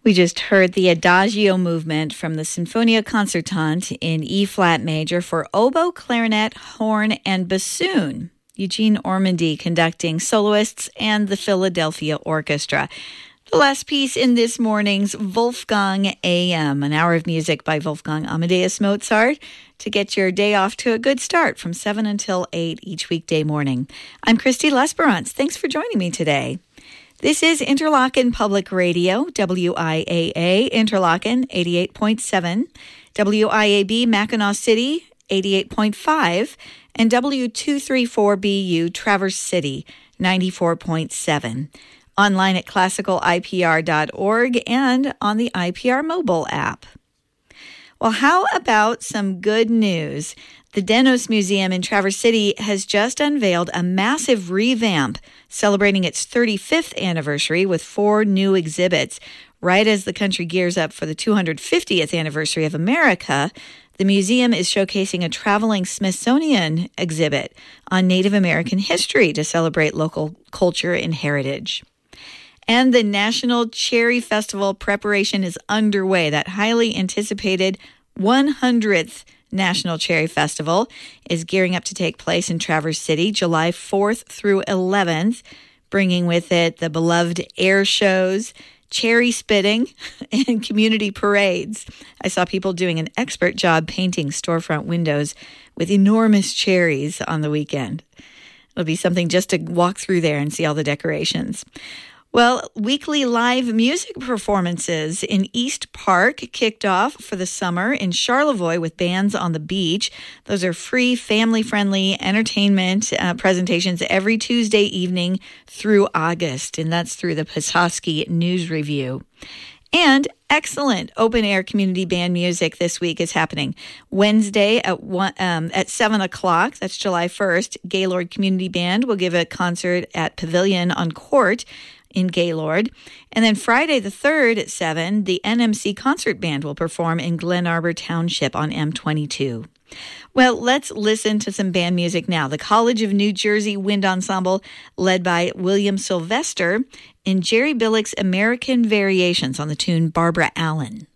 We just heard the Adagio movement from the Sinfonia Concertante in E-flat major for oboe, clarinet, horn, and bassoon. Eugene Ormandy conducting soloists and the Philadelphia Orchestra. The last piece in this morning's Wolfgang AM, an hour of music by Wolfgang Amadeus Mozart to get your day off to a good start from 7 until 8 each weekday morning. I'm Christy Lesperance. Thanks for joining me today. This is Interlochen Public Radio, WIAA, Interlochen 88.7, WIAB, Mackinac City 88.5, and W234BU, Traverse City 94.7. Online at classicalipr.org and on the IPR mobile app. Well, how about some good news? The Denos Museum in Traverse City has just unveiled a massive revamp celebrating its 35th anniversary with 4 new exhibits. Right as the country gears up for the 250th anniversary of America, the museum is showcasing a traveling Smithsonian exhibit on Native American history to celebrate local culture and heritage. And the National Cherry Festival preparation is underway. That highly anticipated 100th National Cherry Festival is gearing up to take place in Traverse City, July 4th through 11th, bringing with it the beloved air shows, cherry spitting, and community parades. I saw people doing an expert job painting storefront windows with enormous cherries on the weekend. It'll be something just to walk through there and see all the decorations. Well, weekly live music performances in East Park kicked off for the summer in Charlevoix with Bands on the Beach. Those are free, family-friendly entertainment presentations every Tuesday evening through August, and that's through the Petoskey News Review. And excellent open-air community band music this week is happening. Wednesday at 7 o'clock, that's July 1st, Gaylord Community Band will give a concert at Pavilion on Court in Gaylord. And then Friday the 3rd at 7, the NMC Concert Band will perform in Glen Arbor Township on M22. Well, let's listen to some band music now. The College of New Jersey Wind Ensemble, led by William Sylvester, in Jerry Billick's American Variations on the tune Barbara Allen.